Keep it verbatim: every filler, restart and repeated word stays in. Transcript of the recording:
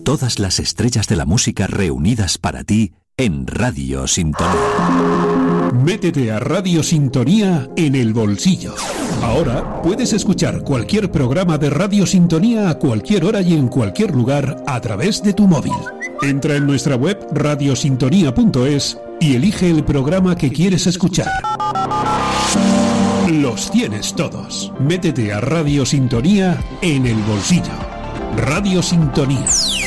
todas las estrellas de la música reunidas para ti en Radio Sintonía. Métete a Radio Sintonía en el bolsillo. Ahora puedes escuchar cualquier programa de Radio Sintonía a cualquier hora y en cualquier lugar a través de tu móvil. Entra en nuestra web radiosintonía punto es y elige el programa que quieres escuchar. Los tienes todos. Métete a Radio Sintonía en el bolsillo. Radio Sintonía.